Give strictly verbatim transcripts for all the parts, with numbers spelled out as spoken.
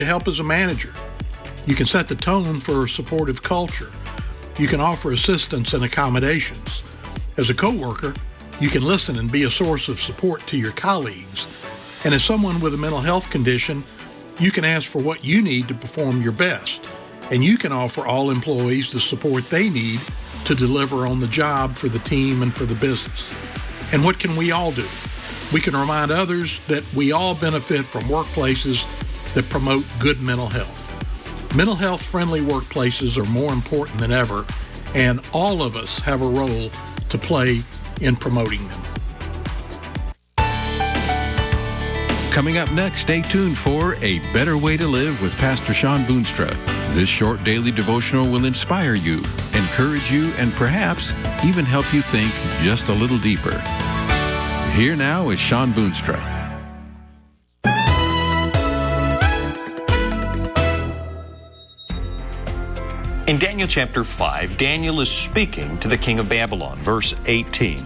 help as a manager. You can set the tone for a supportive culture. You can offer assistance and accommodations. As a coworker, you can listen and be a source of support to your colleagues. And as someone with a mental health condition, you can ask for what you need to perform your best. And you can offer all employees the support they need to deliver on the job for the team and for the business. And what can we all do? We can remind others that we all benefit from workplaces that promote good mental health. Mental health friendly workplaces are more important than ever, and all of us have a role to play in promoting them. Coming up next, stay tuned for A Better Way to Live with Pastor Shawn Boonstra. This short daily devotional will inspire you, encourage you, and perhaps even help you think just a little deeper. Here now is Shawn Boonstra. In Daniel chapter five, Daniel is speaking to the king of Babylon, verse eighteen.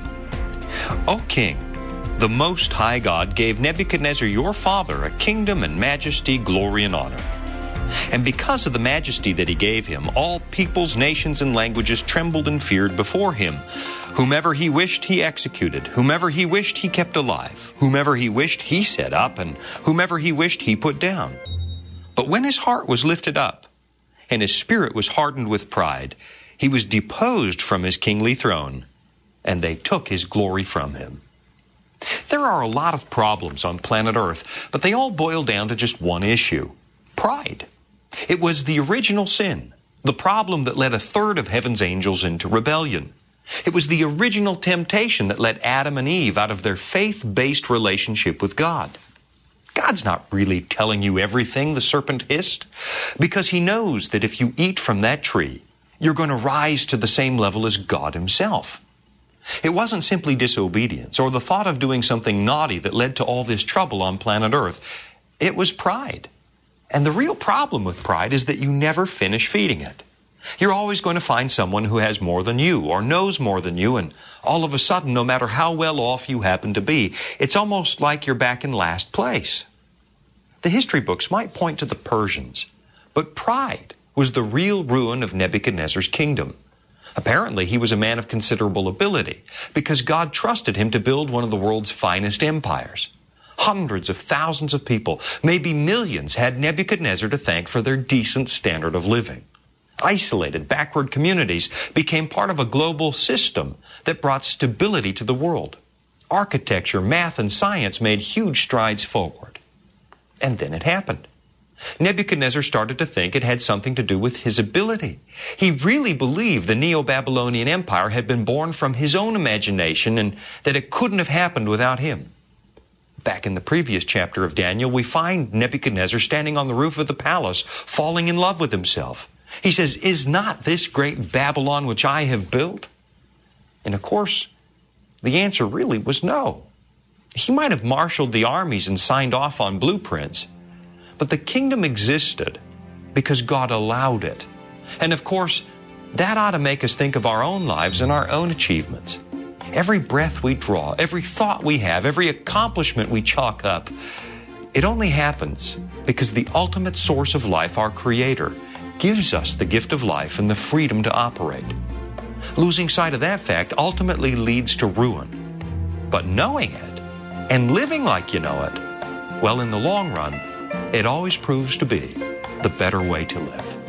O king, the Most High God gave Nebuchadnezzar your father a kingdom and majesty, glory and honor. And because of the majesty that he gave him, all peoples, nations, and languages trembled and feared before him. Whomever he wished, he executed. Whomever he wished, he kept alive. Whomever he wished, he set up. And whomever he wished, he put down. But when his heart was lifted up, and his spirit was hardened with pride, he was deposed from his kingly throne, and they took his glory from him. There are a lot of problems on planet Earth, but they all boil down to just one issue: pride. It was the original sin, the problem that led a third of heaven's angels into rebellion. It was the original temptation that led Adam and Eve out of their faith-based relationship with God. God's not really telling you everything, the serpent hissed, because he knows that if you eat from that tree, you're going to rise to the same level as God himself. It wasn't simply disobedience or the thought of doing something naughty that led to all this trouble on planet Earth. It was pride. And the real problem with pride is that you never finish feeding it. You're always going to find someone who has more than you or knows more than you, and all of a sudden, no matter how well off you happen to be, it's almost like you're back in last place. The history books might point to the Persians, but pride was the real ruin of Nebuchadnezzar's kingdom. Apparently, he was a man of considerable ability because God trusted him to build one of the world's finest empires. Hundreds of thousands of people, maybe millions, had Nebuchadnezzar to thank for their decent standard of living. Isolated, backward communities became part of a global system that brought stability to the world. Architecture, math, and science made huge strides forward. And then it happened. Nebuchadnezzar started to think it had something to do with his ability. He really believed the Neo-Babylonian Empire had been born from his own imagination and that it couldn't have happened without him. Back in the previous chapter of Daniel, we find Nebuchadnezzar standing on the roof of the palace, falling in love with himself. He says, "Is not this great Babylon which I have built?" And of course, the answer really was no. He might have marshaled the armies and signed off on blueprints, but the kingdom existed because God allowed it. And of course, that ought to make us think of our own lives and our own achievements. Every breath we draw, every thought we have, every accomplishment we chalk up, it only happens because the ultimate source of life, our Creator, gives us the gift of life and the freedom to operate. Losing sight of that fact ultimately leads to ruin. But knowing it and living like you know it, well, in the long run, it always proves to be the better way to live.